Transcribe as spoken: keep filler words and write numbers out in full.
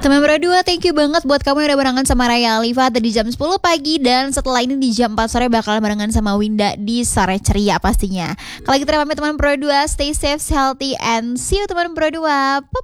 Teman Pro dua, thank you banget buat kamu yang udah barengan sama Raya Alifa tadi jam sepuluh pagi. Dan setelah ini di jam empat sore bakal barengan sama Winda di Sore Ceria pastinya. Kalau gitu pamit teman Pro dua, stay safe, healthy, and see you teman Pro dua.